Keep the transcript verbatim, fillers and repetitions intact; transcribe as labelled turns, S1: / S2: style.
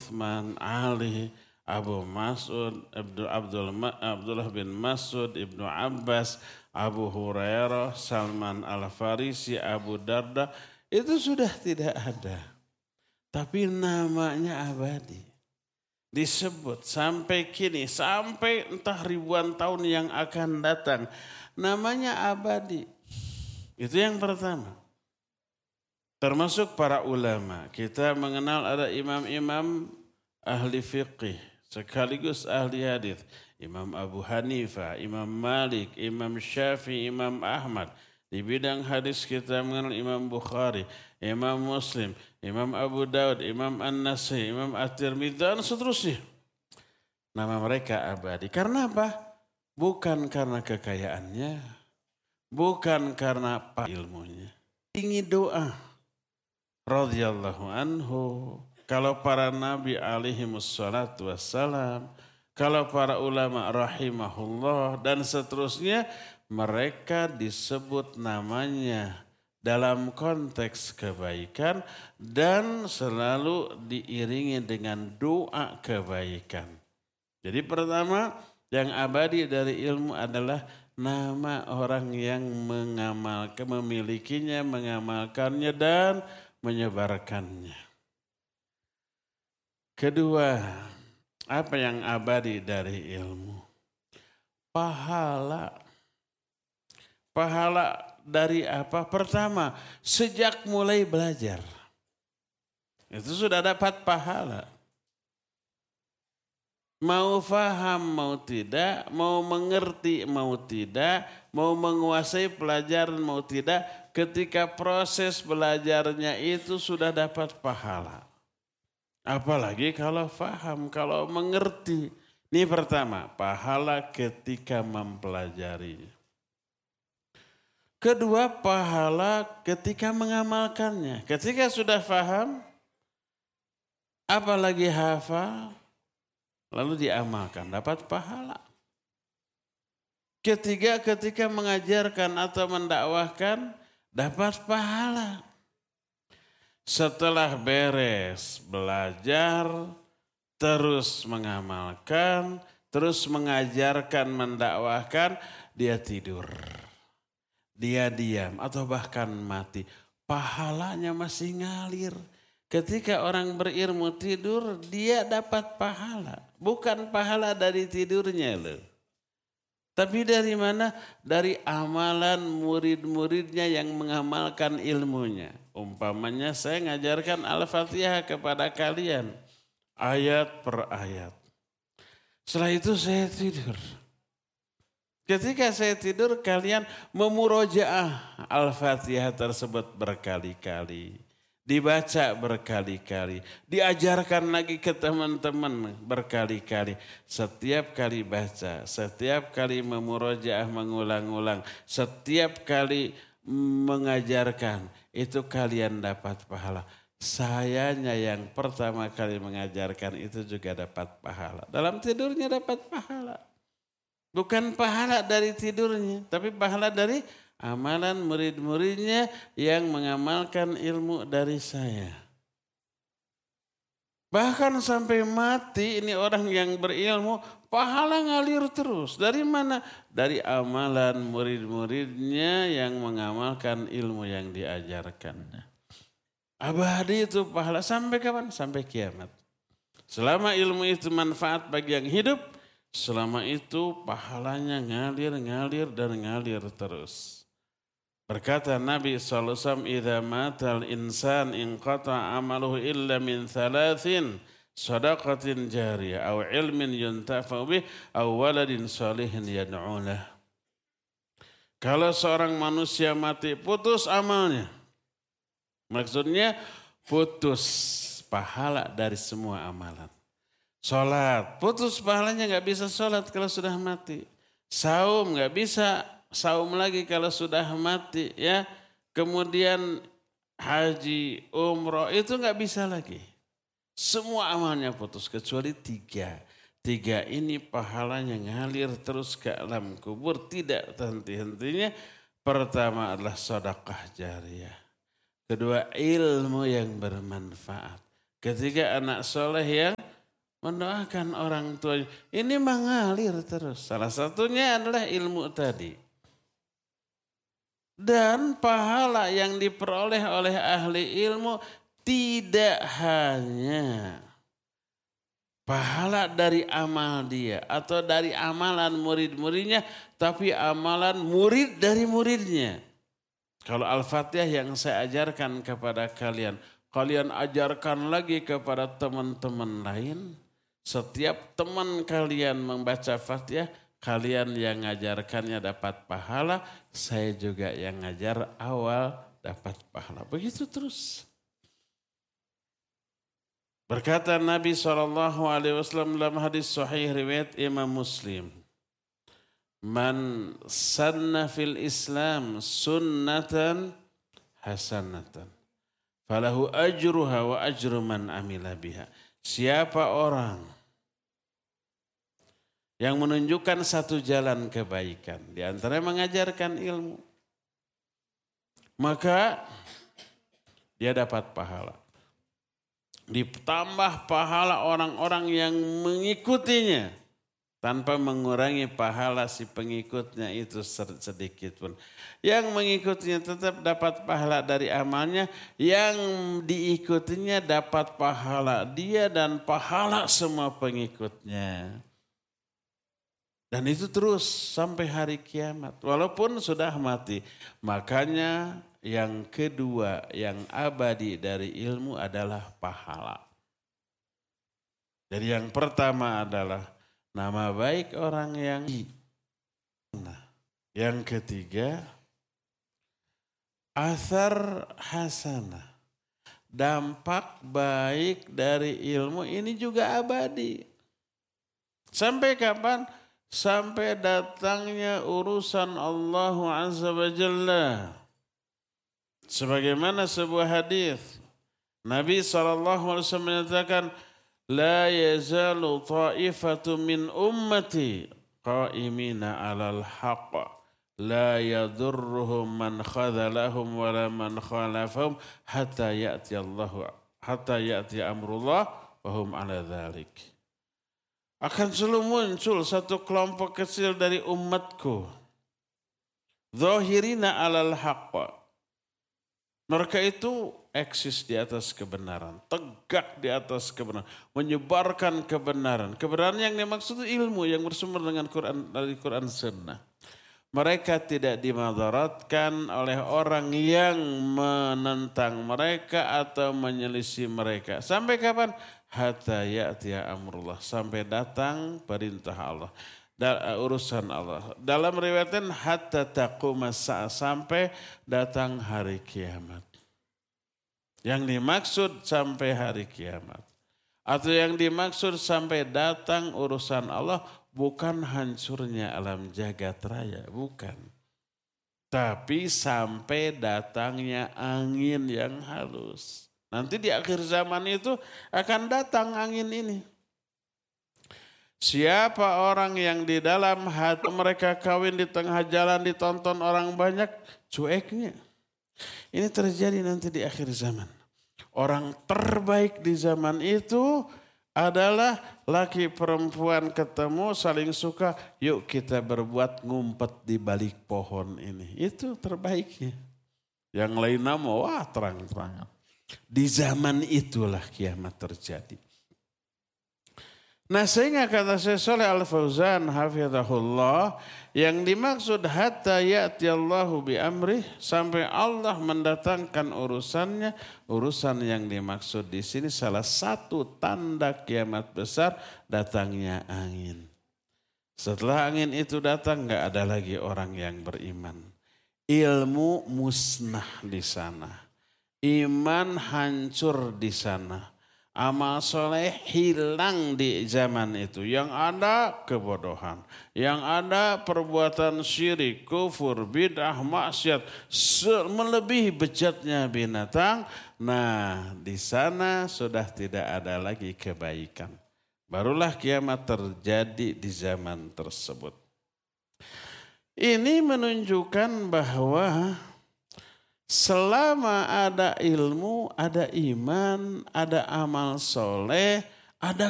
S1: Uthman, Ali, Abu Mas'ud, Abdul, Abdullah bin Mas'ud, Ibnu Abbas, Abu Hurairah, Salman Al-Farisi, Abu Darda, itu sudah tidak ada. Tapi namanya abadi. Disebut sampai kini, sampai entah ribuan tahun yang akan datang. Namanya abadi. Itu yang pertama. Termasuk para ulama. Kita mengenal ada imam-imam ahli fiqih. Sekaligus ahli hadis. Imam Abu Hanifah, Imam Malik, Imam Syafi'i, Imam Ahmad. Di bidang hadis kita mengenal Imam Bukhari, Imam Muslim, Imam Abu Daud, Imam An-Nasai, Imam At-Tirmidzi dan seterusnya. Nama mereka abadi. Karena apa? Bukan karena kekayaannya, bukan karena ilmunya. Tinggi doa. Radhiyallahu anhu. Kalau para nabi alaihimussalatu wassalam, kalau para ulama rahimahullah dan seterusnya, mereka disebut namanya dalam konteks kebaikan dan selalu diiringi dengan doa kebaikan. Jadi pertama yang abadi dari ilmu adalah nama orang yang mengamalkan, memilikinya, mengamalkannya dan menyebarkannya. Kedua, apa yang abadi dari ilmu? Pahala. Pahala dari apa? Pertama, sejak mulai belajar. Itu sudah dapat pahala. Mau faham, mau tidak, mau mengerti, mau tidak, mau menguasai pelajaran, mau tidak, ketika proses belajarnya itu sudah dapat pahala. Apalagi kalau faham, kalau mengerti. Ini pertama, pahala ketika mempelajari. Kedua, pahala ketika mengamalkannya. Ketika sudah faham, apalagi hafal, lalu diamalkan, dapat pahala. Ketiga, ketika mengajarkan atau mendakwahkan, dapat pahala. Setelah beres belajar, terus mengamalkan, terus mengajarkan, mendakwahkan, dia tidur. Dia diam atau bahkan mati. Pahalanya masih ngalir. Ketika orang berilmu tidur, dia dapat pahala. Bukan pahala dari tidurnya loh. Tapi dari mana? Dari amalan murid-muridnya yang mengamalkan ilmunya. Umpamanya saya ngajarkan Al-Fatihah kepada kalian. Ayat per ayat. Setelah itu saya tidur. Ketika saya tidur kalian memurojaah Al-Fatihah tersebut berkali-kali. Dibaca berkali-kali, diajarkan lagi ke teman-teman berkali-kali. Setiap kali baca, setiap kali memurojaah mengulang-ulang, setiap kali mengajarkan, itu kalian dapat pahala. Sayanya yang pertama kali mengajarkan itu juga dapat pahala. Dalam tidurnya dapat pahala. Bukan pahala dari tidurnya, tapi pahala dari amalan murid-muridnya yang mengamalkan ilmu dari saya. Bahkan sampai mati ini orang yang berilmu, pahala ngalir terus. Dari mana? Dari amalan murid-muridnya yang mengamalkan ilmu yang diajarkan. Abadi itu pahala sampai kapan? Sampai kiamat. Selama ilmu itu manfaat bagi yang hidup, selama itu pahalanya ngalir, ngalir, dan ngalir terus. Berkata Nabi shallallahu alaihi wasallam, "Idza matal insan inqata amaluhu illa min thalathin, shadaqatin jariyah, aw ilmin yuntafa'u bih, aw waladin salihin yad'u lah." Kalau seorang manusia mati, putus amalnya. Maksudnya putus pahala dari semua amalan. Sholat, putus pahalanya, nggak bisa sholat kalau sudah mati. Saum nggak bisa saum lagi kalau sudah mati, ya. Kemudian haji, umroh itu nggak bisa lagi. Semua amalnya putus kecuali tiga. Tiga ini pahalanya ngalir terus ke alam kubur, tidak henti-hentinya. Pertama adalah sedekah jariyah. Kedua, ilmu yang bermanfaat. Ketika anak soleh yang mendoakan orang tuanya. Ini mengalir terus. Salah satunya adalah ilmu tadi. Dan pahala yang diperoleh oleh ahli ilmu tidak hanya pahala dari amal dia atau dari amalan murid-muridnya, tapi amalan murid dari muridnya. Kalau Al-Fatihah yang saya ajarkan kepada kalian, kalian ajarkan lagi kepada teman-teman lain. Setiap teman kalian membaca Fatihah, kalian yang ngajarkannya dapat pahala, saya juga yang ngajar awal dapat pahala. Begitu terus. Berkata Nabi shallallahu alaihi wasallam dalam hadis sahih riwayat Imam Muslim. Man sanna fil Islam sunnatan hasanatan. Falahu ajruha wa ajru man amila biha. Siapa orang yang menunjukkan satu jalan kebaikan, di antara mengajarkan ilmu, maka dia dapat pahala. Ditambah pahala orang-orang yang mengikutinya tanpa mengurangi pahala si pengikutnya itu sedikit pun. Yang mengikutinya tetap dapat pahala dari amalnya, yang diikutinya dapat pahala dia dan pahala semua pengikutnya. Dan itu terus sampai hari kiamat. Walaupun sudah mati. Makanya yang kedua yang abadi dari ilmu adalah pahala. Jadi yang pertama adalah nama baik orang yang. Nah, yang ketiga athar hasanah. Dampak baik dari ilmu ini juga abadi. Sampai kapan? Sampai datangnya urusan Allah Azza wa Jalla. Sebagaimana sebuah hadis Nabi shallallahu alaihi wasallam menyatakan, la yazalu ta'ifatu min ummati qa'imina alal haqq la yadurruhum man khadhalahum wala man khalafahum hatta ya'ti Allah hatta ya'ti amrullah wa hum ala dzalik. Akan selalu muncul satu kelompok kecil dari umatku. Zahirina alal haqq. Mereka itu eksis di atas kebenaran. Tegak di atas kebenaran. Menyebarkan kebenaran. Kebenaran yang dimaksud ilmu yang bersumber dengan Quran, dari Quran Sunnah. Mereka tidak dimadaratkan oleh orang yang menentang mereka atau menyelisih mereka. Sampai kapan? Hatta ya'tiya amrullah. Sampai datang perintah Allah. Urusan Allah. Dalam riwayatan hatta taquma sa'a. Sampai datang hari kiamat. Yang dimaksud sampai hari kiamat. Atau yang dimaksud sampai datang urusan Allah. Bukan hancurnya alam jagat raya. Bukan. Tapi sampai datangnya angin yang halus. Nanti di akhir zaman itu akan datang angin ini. Siapa orang yang di dalam hati mereka kawin di tengah jalan ditonton orang banyak, cueknya. Ini terjadi nanti di akhir zaman. Orang terbaik di zaman itu adalah laki perempuan ketemu saling suka, yuk kita berbuat ngumpet di balik pohon ini. Itu terbaiknya. Yang lain nama, wah terang-terangan. Di zaman itulah kiamat terjadi. Nah sehingga kata Syekh Shalih Al-Fauzan hafizahullah, yang dimaksud hatta ya'ti Allahu bi amrih, sampai Allah mendatangkan urusannya. Urusan yang dimaksud di sini salah satu tanda kiamat besar datangnya angin. Setelah angin itu datang enggak ada lagi orang yang beriman. Ilmu musnah di sana. Iman hancur di sana. Amal soleh hilang di zaman itu. Yang ada kebodohan. Yang ada perbuatan syirik, kufur, bid'ah, maksiat. Melebihi bejatnya binatang. Nah di sana sudah tidak ada lagi kebaikan. Barulah kiamat terjadi di zaman tersebut. Ini menunjukkan bahwa Selama ada ilmu, ada iman, ada amal soleh, ada